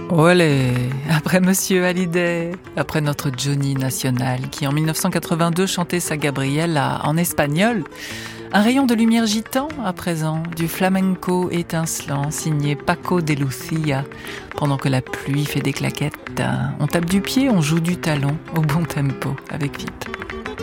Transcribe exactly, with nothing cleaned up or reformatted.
Olé, après Monsieur Hallyday, après notre Johnny national qui en mille neuf cent quatre-vingt-deux chantait sa Gabriela en espagnol. Un rayon de lumière gitan à présent, du flamenco étincelant signé Paco de Lucia. Pendant que la pluie fait des claquettes, on tape du pied, on joue du talon au bon tempo avec Vite.